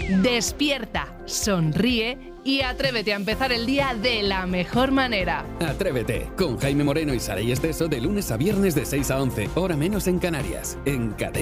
Despierta, sonríe y atrévete a empezar el día de la mejor manera. Atrévete, con Jaime Moreno y Saray Esteso de lunes a viernes de 6 a 11, hora menos en Canarias, en Cadena.